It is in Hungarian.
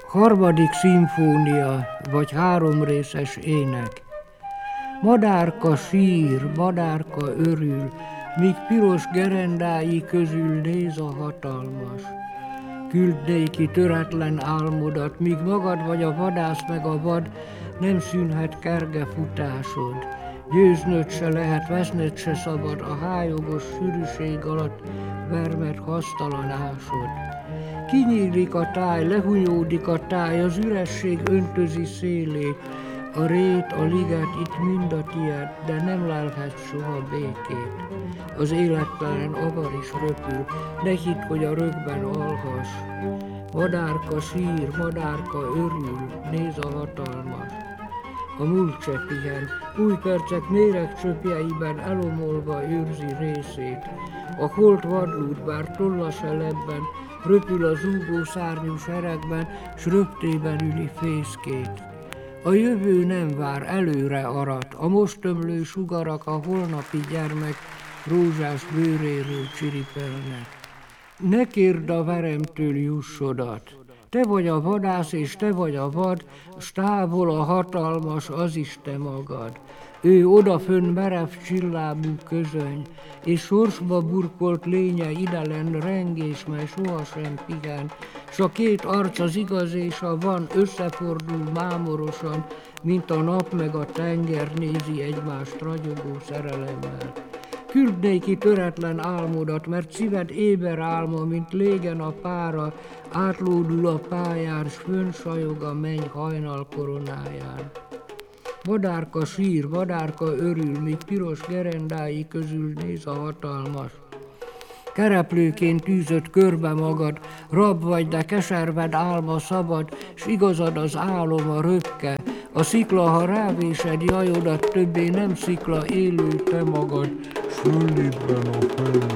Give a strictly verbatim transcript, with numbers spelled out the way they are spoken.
Harmadik szimfónia, vagy háromrészes ének. Madárka sír, madárka örül, míg piros gerendái közül néz a hatalmas. Küld néki töretlen álmodat, míg magad vagy a vadász meg a vad, nem szűnhet kerge futásod. Győznöd se lehet, veszned se szabad, a hájogos sűrűség alatt vermet hasztalan ásod. Kinyílik a táj, lehunyódik a táj, az üresség öntözi szélét, a rét, a liget, itt mind a tiéd, de nem lelhetsz soha békét. Az élettelen avar is röpül, ne hidd, hogy a rögben alhass. Madárka sír, madárka örül, néz a hatalmas. A múlt se pihen, új percek méregcsöpjeiben elomolva őrzi részét. A holt vadlúd, bár tolla se lebben, röpül a zúgó szárnyú seregben, s röptében üli fészkét. A jövő nem vár, előre arat, a most ömlő sugarak a holnapi gyermek rózsás bőréről csiripelnek. Ne kérd a veremtől jussodat, te vagy a vadász és te vagy a vad, s távol a hatalmas, az is te magad. Ő odafönn merev csillábú közöny, és sorsba burkolt lénye idelen rengés, mely sohasem pihen, s a két arc az igaz és a van összefordul mámorosan, mint a nap meg a tenger nézi egymást ragyogó szerelemmel. Küld néki töretlen álmodat, mert szíved éber álma, mint légen a pára, átlódul a pályán, s fönnsajog a menny hajnal koronáján. Madárka sír, madárka örül, míg piros gerendái közül néz a hatalmas. Kereplőként tűzött körbe magad, rab vagy, de keserved álma szabad, s igazad az álom a röpke. A szikla, ha rávésed jajodat, többé nem szikla, élő te magad, s föllépben a fejed.